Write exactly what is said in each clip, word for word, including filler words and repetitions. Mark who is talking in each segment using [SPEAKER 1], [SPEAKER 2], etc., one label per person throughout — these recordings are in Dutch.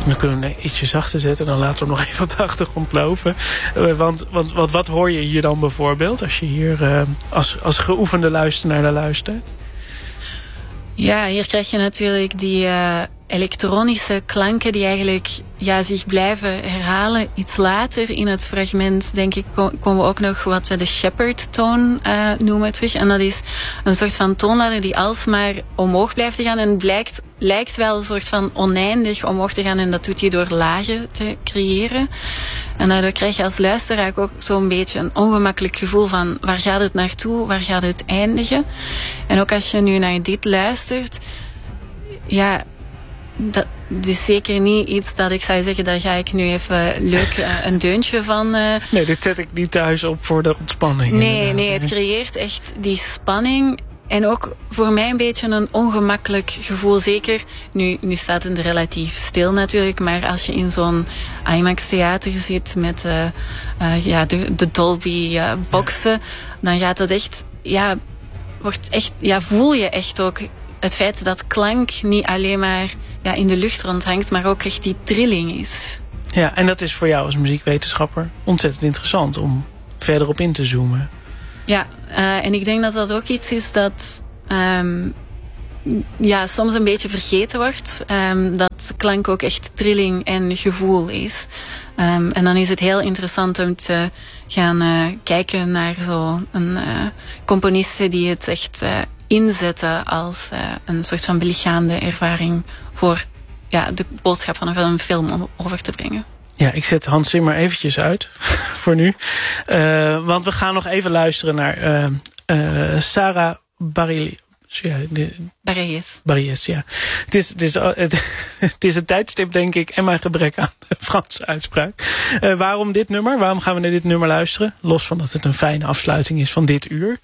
[SPEAKER 1] Dan kunnen we hem ietsje zachter zetten. En dan laten we hem nog even op de achtergrond lopen. Uh, want, want wat, wat hoor je hier dan bijvoorbeeld? Als je hier uh, als, als geoefende luisteraar naar luistert.
[SPEAKER 2] Ja, hier krijg je natuurlijk die uh, elektronische klanken die eigenlijk ja, zich blijven herhalen. Iets later in het fragment, denk ik, komen we ook nog wat we de shepherd-toon uh, noemen terug. En dat is een soort van toonladder die alsmaar omhoog blijft te gaan en blijkt, lijkt wel een soort van oneindig omhoog te gaan. En dat doet hij door lagen te creëren. En daardoor krijg je als luisteraar ook zo'n beetje een ongemakkelijk gevoel van waar gaat het naartoe, waar gaat het eindigen. En ook als je nu naar dit luistert, ja, dat is zeker niet iets dat ik zou zeggen, daar ga ik nu even leuk uh, een deuntje van. Uh...
[SPEAKER 1] Nee, dit zet ik niet thuis op voor de ontspanning.
[SPEAKER 2] Nee,
[SPEAKER 1] inderdaad.
[SPEAKER 2] nee, het creëert echt die spanning. En ook voor mij een beetje een ongemakkelijk gevoel. Zeker, nu, nu staat het relatief stil natuurlijk. Maar als je in zo'n IMAX theater zit met uh, uh, ja, de, de Dolby uh, boxen. Ja. Dan gaat het echt, ja, wordt echt, ja, voel je echt ook het feit dat klank niet alleen maar ja, in de lucht rondhangt. Maar ook echt die trilling is.
[SPEAKER 1] Ja, en dat is voor jou als muziekwetenschapper ontzettend interessant om verder op in te zoomen.
[SPEAKER 2] Ja, uh, en ik denk dat dat ook iets is dat um, ja, soms een beetje vergeten wordt. Um, dat klank ook echt trilling en gevoel is. Um, en dan is het heel interessant om te gaan uh, kijken naar zo'n uh, componisten die het echt uh, inzetten als uh, een soort van belichaamde ervaring voor ja, de boodschap van een film over te brengen.
[SPEAKER 1] Ja, ik zet Hans Zimmer eventjes uit voor nu. Uh, want we gaan nog even luisteren naar uh, uh, Sarah Bareilles. Ja,
[SPEAKER 2] Bareilles.
[SPEAKER 1] Bareilles, ja. Het is, het, is, het, het is een tijdstip, denk ik, en mijn gebrek aan de Franse uitspraak. Uh, waarom dit nummer? Waarom gaan we naar dit nummer luisteren? Los van dat het een fijne afsluiting is van dit uur.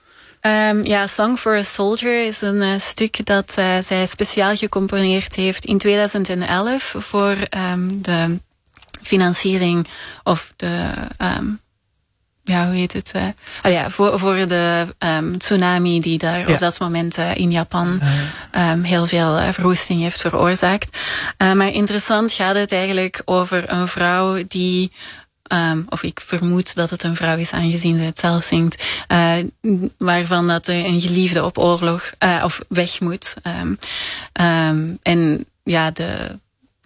[SPEAKER 2] Um, ja, Song for a Soldier is een uh, stuk dat uh, zij speciaal gecomponeerd heeft in tweeduizend elf voor um, de financiering of de, um, ja, hoe heet het? Uh, oh ja, voor, voor de um, tsunami die daar ja. op dat moment uh, in Japan um, heel veel uh, verwoesting heeft veroorzaakt. Uh, maar interessant gaat het eigenlijk over een vrouw die, um, of ik vermoed dat het een vrouw is aangezien ze het zelf zingt, uh, waarvan dat er een geliefde op oorlog, uh, of weg moet. Um, um, en ja, de...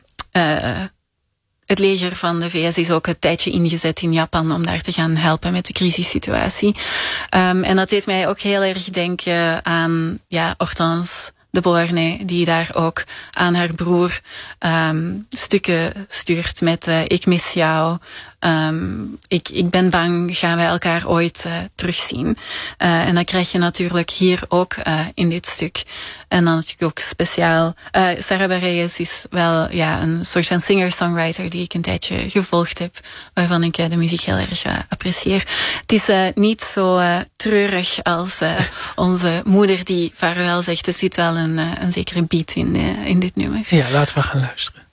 [SPEAKER 2] Uh, Het leger van de V S is ook een tijdje ingezet in Japan om daar te gaan helpen met de crisissituatie. Um, en dat deed mij ook heel erg denken aan ja, Hortense de Beauharnais, die daar ook aan haar broer um, stukken stuurt met uh, ik mis jou, um, ik, ik ben bang, gaan wij elkaar ooit uh, terugzien. Uh, en dat krijg je natuurlijk hier ook uh, in dit stuk. En dan natuurlijk ook speciaal. Uh, Sarah Bareilles is wel ja, een soort van singer-songwriter die ik een tijdje gevolgd heb, waarvan ik uh, de muziek heel erg uh, apprecieer. Het is uh, niet zo uh, treurig als uh, onze moeder die vaarwel zegt. Er zit wel een, uh, een zekere beat in, uh, in dit nummer.
[SPEAKER 1] Ja, laten we gaan luisteren.